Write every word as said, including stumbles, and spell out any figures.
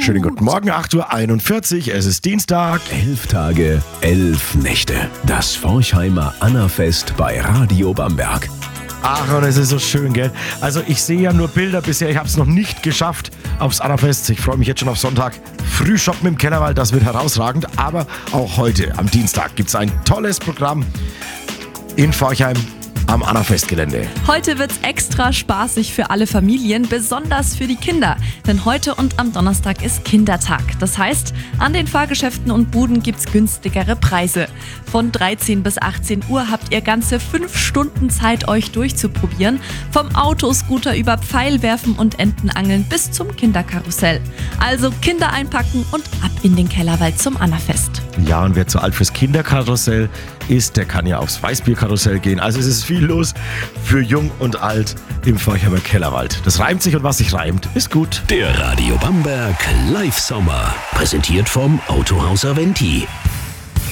Schönen guten Morgen, acht Uhr einundvierzig, es ist Dienstag. Elf Tage, elf Nächte. Das Forchheimer Annafest bei Radio Bamberg. Ach, und es ist so schön, gell? Also ich sehe ja nur Bilder bisher, ich habe es noch nicht geschafft aufs Annafest. Ich freue mich jetzt schon auf Sonntag. Frühshoppen im Kellerwald, das wird herausragend. Aber auch heute, am Dienstag, gibt es ein tolles Programm in Forchheim am Annafestgelände. Heute wird's extra spaßig für alle Familien, besonders für die Kinder. Denn heute und am Donnerstag ist Kindertag. Das heißt, an den Fahrgeschäften und Buden gibt's günstigere Preise. Von dreizehn bis achtzehn Uhr habt ihr ganze fünf Stunden Zeit, euch durchzuprobieren. Vom Autoscooter über Pfeilwerfen und Entenangeln bis zum Kinderkarussell. Also Kinder einpacken und ab in den Kellerwald zum Annafest. Ja, und wer zu alt fürs Kinderkarussell ist, der kann ja aufs Weißbierkarussell gehen. Also es ist viel los für Jung und Alt im Forchheimer Kellerwald. Das reimt sich und was sich reimt, ist gut. Der Radio Bamberg Live Sommer. Präsentiert vom Autohaus Aventi.